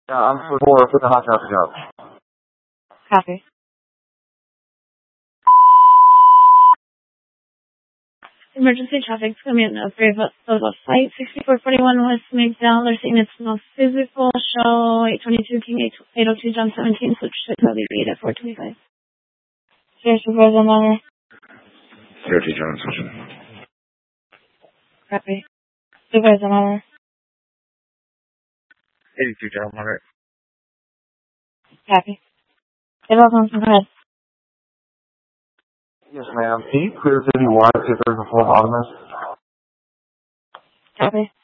I'm for the hot traffic job. Copy. Emergency traffic coming in of Flight 6441 West McDowell. They're saying it's no physical. Show 822 King 802 John 17. Switch to Cody Reed at 425. Sir, Supervisor Monitor. 02 John Switching. Copy. Supervisor Monitor. 82 John Monitor. Copy. Get off on some head. Yes, ma'am. Can you clear 51 if there's a full bottomist? Copy.